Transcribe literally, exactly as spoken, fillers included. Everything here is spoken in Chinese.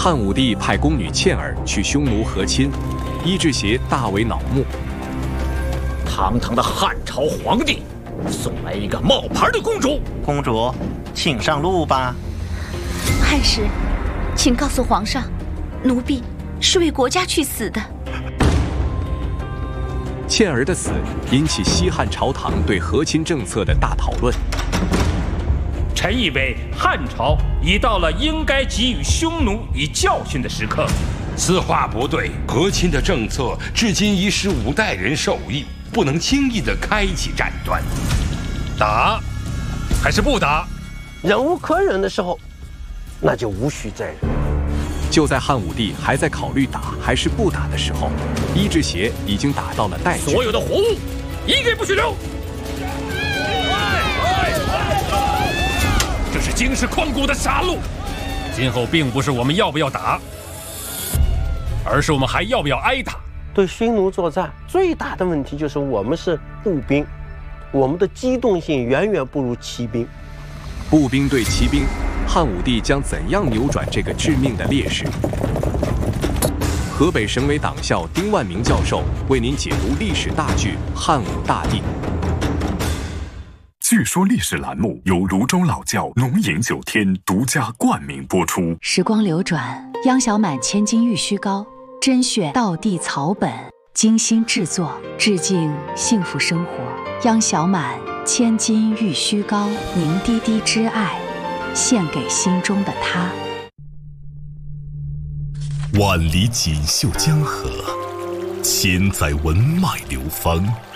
汉武帝派宫女倩儿去匈奴和亲，伊稚邪大为恼怒。 堂堂的汉朝皇帝，送来一个冒牌的公主。 公主，请上路吧。 汉使，请告诉皇上，奴婢是为国家去死的。 倩儿的死引起西汉朝堂对和亲政策的大讨论。 臣以为汉朝已到了应该给予匈奴以教训的时刻。 此话不对，和亲的政策至今已使五代人受益，不能轻易地开启战端。 打还是不打？ 忍无可忍的时候，那就无需再忍。 就在汉武帝还在考虑打还是不打的时候，伊稚邪已经打到了代郡， 所有的活物一概不许留。 这是惊世旷古的杀戮。今后并不是我们要不要打，而是我们还要不要挨打。 对匈奴作战最大的问题就是我们是步兵，我们的机动性远远不如骑兵。 步兵对骑兵，汉武帝将怎样扭转这个致命的劣势？河北省委党校丁万明教授为您解读历史大剧《汉武大帝》。 据说历史栏目由泸州老窖龙饮九天独家冠名播出。 时光流转，央小满千金玉虚膏，甄选道地草本，精心制作，致敬幸福生活。央小满千金玉虚膏，凝滴滴之爱，献给心中的他。 万里锦绣江河，千载文脉流芳。